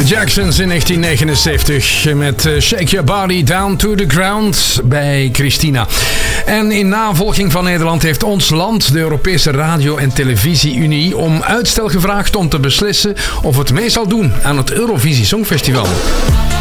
Jacksons in 1979 met Shake Your Body Down to the Ground bij Christina. En in navolging van Nederland heeft ons land, de Europese Radio- en Televisie-Unie, om uitstel gevraagd om te beslissen of het mee zal doen aan het Eurovisie Songfestival.